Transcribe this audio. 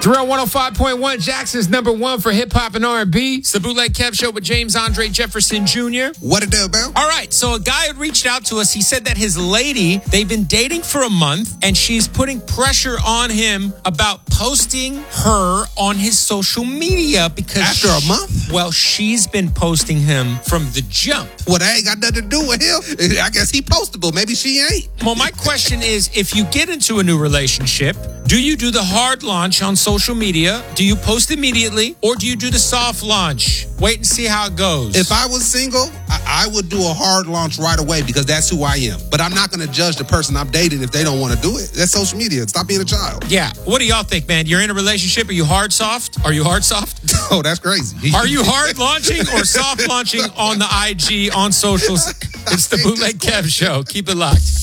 Thrill 105.1, Jackson's number one for hip-hop and R&B. It's the Bootleg Kev Show with James Andre Jefferson Jr. What it do, Bill? All right, so a guy had reached out to us. He said that his lady, they've been dating for a month, and she's putting pressure on him about posting her on his social media because... After a month? Well, she's been posting him from the jump. Well, that ain't got nothing to do with him. I guess he postable. Maybe she ain't. Well, my question is, if you get into a new relationship, do you do the hard launch on social media? Do you post immediately? Or do you do the soft launch? Wait and see how it goes. If I was single, I would do a hard launch right away because that's who I am. But I'm not going to judge the person I'm dating if they don't want to do it. That's social media. Stop being a child. Yeah. What do y'all think, man? You're in a relationship. Are you hard soft? Are you hard soft? Oh, that's crazy. Are you hard launching or soft launching on the IG, on socials? It's the Bootleg Kev Show. Keep it locked.